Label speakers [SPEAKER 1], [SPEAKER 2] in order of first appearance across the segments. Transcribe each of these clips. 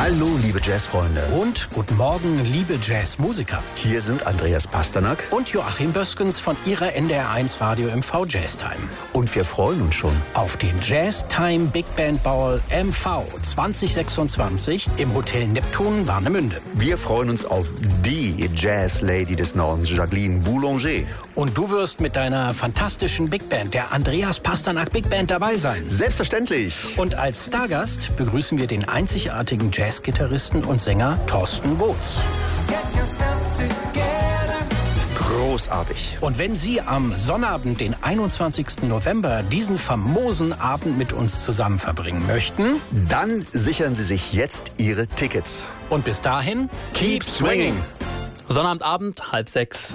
[SPEAKER 1] Hallo, liebe Jazzfreunde.
[SPEAKER 2] Und guten Morgen, liebe Jazzmusiker.
[SPEAKER 1] Hier sind Andreas Pasternak
[SPEAKER 2] und Joachim Böskens von Ihrer NDR1 Radio MV Jazztime.
[SPEAKER 1] Und wir freuen uns schon
[SPEAKER 2] auf den Jazztime Big Band Ball MV 2026 im Hotel Neptun Warnemünde.
[SPEAKER 1] Wir freuen uns auf die Jazz-Lady des Nordens, Jacqueline Boulanger.
[SPEAKER 2] Und du wirst mit deiner fantastischen Big Band, der Andreas Pasternak Big Band, dabei sein.
[SPEAKER 1] Selbstverständlich.
[SPEAKER 2] Und als Stargast begrüßen wir den einzigartigen Jazzgitarristen und Sänger Thorsten Botz.
[SPEAKER 1] Großartig.
[SPEAKER 2] Und wenn Sie am Sonnabend, den 21. November, diesen famosen Abend mit uns zusammen verbringen möchten,
[SPEAKER 1] dann sichern Sie sich jetzt Ihre Tickets.
[SPEAKER 2] Und bis dahin, keep swinging.
[SPEAKER 3] Sonnabendabend, 5:30.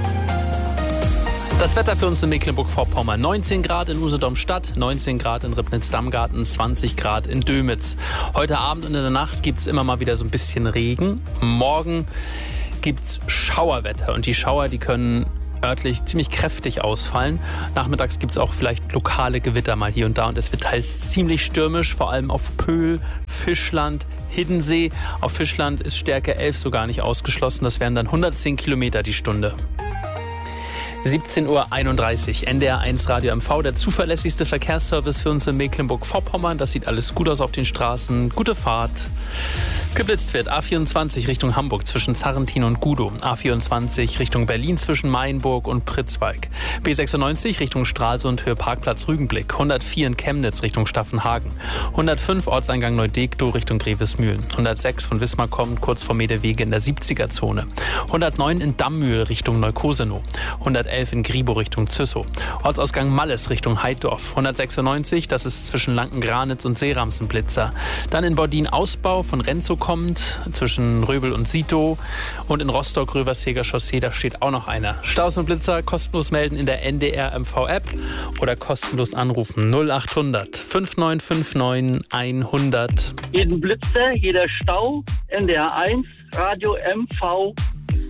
[SPEAKER 3] Das Wetter für uns in Mecklenburg-Vorpommern. 19 Grad in Usedom-Stadt, 19 Grad in Ribnitz-Dammgarten, 20 Grad in Dömitz. Heute Abend und in der Nacht gibt es immer mal wieder so ein bisschen Regen. Morgen gibt es Schauerwetter und die Schauer, die können örtlich ziemlich kräftig ausfallen. Nachmittags gibt es auch vielleicht lokale Gewitter mal hier und da und es wird teils ziemlich stürmisch, vor allem auf Pöhl, Fischland, Hiddensee. Auf Fischland ist Stärke 11 sogar nicht ausgeschlossen, das wären dann 110 Kilometer die Stunde. 17:31 Uhr, NDR1 Radio MV, der zuverlässigste Verkehrsservice für uns in Mecklenburg-Vorpommern. Das sieht alles gut aus auf den Straßen. Gute Fahrt. Geblitzt wird A24 Richtung Hamburg zwischen Zarrentin und Gudow. A24 Richtung Berlin zwischen Mayenburg und Pritzwalk. B96 Richtung Stralsund Höhe Parkplatz Rügenblick. 104 in Chemnitz Richtung Staffenhagen. 105 Ortseingang Neudektow Richtung Grevesmühlen. 106 von Wismar kommend kurz vor Medewege in der 70er-Zone. 109 in Dammühl Richtung Neukosenow. 111 in Gribow Richtung Züssow. Ortsausgang Malles Richtung Heiddorf. 196, das ist zwischen Lanken-Granitz und Seeramsen-Blitzer. Dann in Bordin Ausbau von Renzow kommt, zwischen Röbel und Sito. Und in Rostock-Röverseger Chaussee, da steht auch noch einer. Staus und Blitzer kostenlos melden in der NDR MV-App oder kostenlos anrufen 0800 5959 100.
[SPEAKER 4] Jeden Blitzer, jeder Stau, NDR 1, Radio MV